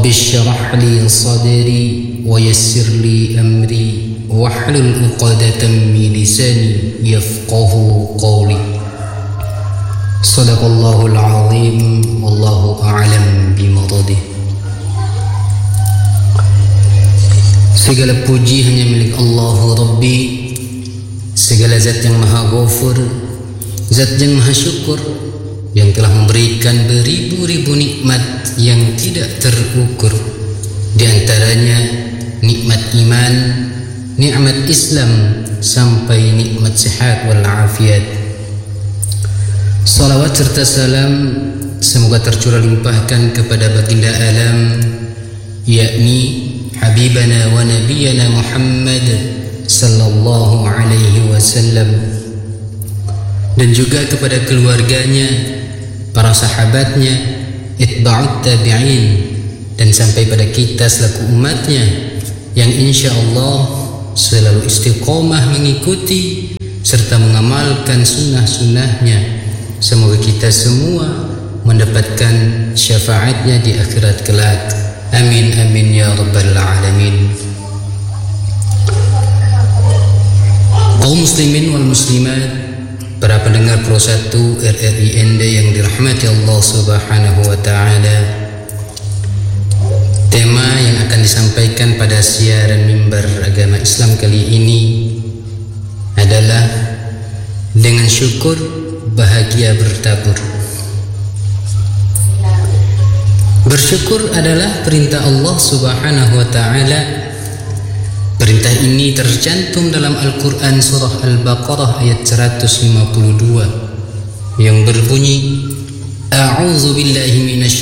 Rabbi syrah li sadri wa yassir li amri wahlul 'uqdatam min lisani yafqahu qawli. Sadaqallahul azim, wallahu a'lam bimuradih. Segala puji hanya milik Allah Rabbi, segala zat yang maha ghafur, zat yang maha syukur, yang telah memberikan beribu-ribu nikmat yang tidak terukur. Di antaranya nikmat iman, nikmat Islam, sampai nikmat sehat wal afiat. Salawat serta salam semoga tercurah limpahkan kepada baginda alam, yakni Habibana wa Nabiyana Muhammad sallallahu alaihi wasallam, dan juga kepada keluarganya, para sahabatnya, itba'ut tabi'in, dan sampai pada kita selaku umatnya yang insya Allah selalu istiqomah mengikuti serta mengamalkan sunnah-sunnahnya. Semoga kita semua mendapatkan syafaatnya di akhirat kelak. Amin amin ya rabbal alamin. Kaum muslimin wal muslimat, para pendengar Pro 1 RRI ND yang dirahmati Allah Subhanahu wa taala. Tema yang akan disampaikan pada siaran mimbar agama Islam kali ini adalah dengan syukur bahagia bertabur. Bersyukur adalah perintah Allah Subhanahu wa taala. Perintah ini tercantum dalam Al-Quran surah Al-Baqarah ayat 152 yang berbunyi, A'udzu billahi minasy